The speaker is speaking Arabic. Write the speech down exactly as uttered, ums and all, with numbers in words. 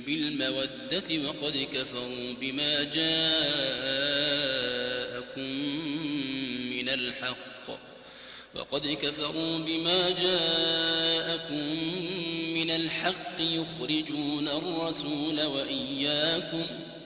بالمودة وقد كفروا بما جاءكم من الحق وقد كفروا بما جاءكم من الحق يخرجون الرسول وإياكم